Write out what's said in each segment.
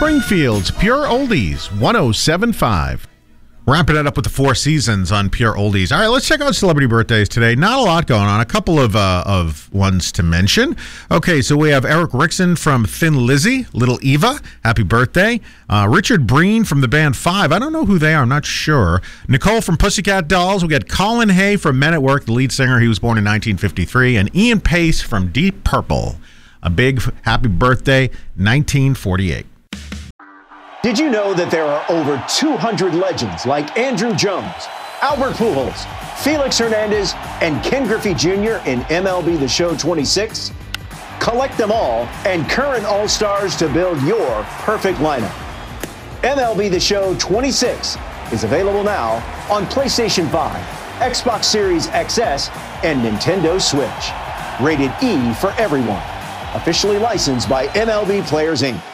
Springfield's Pure Oldies, 107.5. Wrapping it up with the Four Seasons on Pure Oldies. All right, let's check out celebrity birthdays today. Not a lot going on. A couple of ones to mention. Okay, so we have Eric Rickson from Thin Lizzy, Little Eva. Happy birthday. Richard Breen from the band Five. I don't know who they are. I'm not sure. Nicole from Pussycat Dolls. We got Colin Hay from Men at Work, the lead singer. He was born in 1953. And Ian Pace from Deep Purple. A big happy birthday, 1948. Did you know that there are over 200 legends like Andrew Jones, Albert Pujols, Felix Hernandez, and Ken Griffey Jr. in MLB The Show 26? Collect them all and current All-Stars to build your perfect lineup. MLB The Show 26 is available now on PlayStation 5, Xbox Series XS, and Nintendo Switch. Rated E for everyone. Officially licensed by MLB Players, Inc.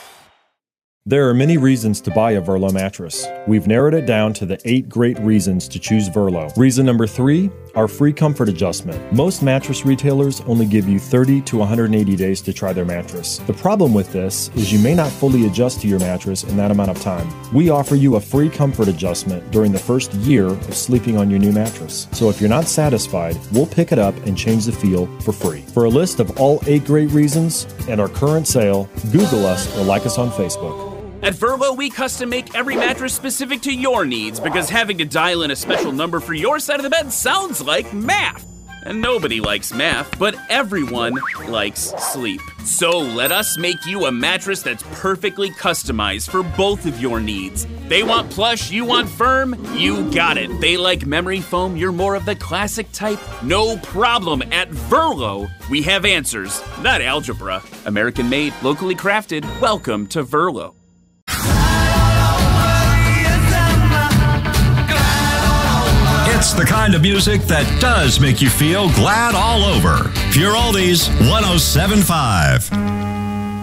There are many reasons to buy a Verlo mattress. We've narrowed it down to the 8 great reasons to choose Verlo. Reason number 3, our free comfort adjustment. Most mattress retailers only give you 30 to 180 days to try their mattress. The problem with this is you may not fully adjust to your mattress in that amount of time. We offer you a free comfort adjustment during the first year of sleeping on your new mattress. So if you're not satisfied, we'll pick it up and change the feel for free. For a list of all 8 great reasons and our current sale, Google us or like us on Facebook. At Verlo, we custom make every mattress specific to your needs because having to dial in a special number for your side of the bed sounds like math. And nobody likes math, but everyone likes sleep. So let us make you a mattress that's perfectly customized for both of your needs. They want plush, you want firm, you got it. They like memory foam, you're more of the classic type. No problem. At Verlo, we have answers, not algebra. American made, locally crafted. Welcome to Verlo. It's the kind of music that does make you feel glad all over. Pure Oldies 107.5.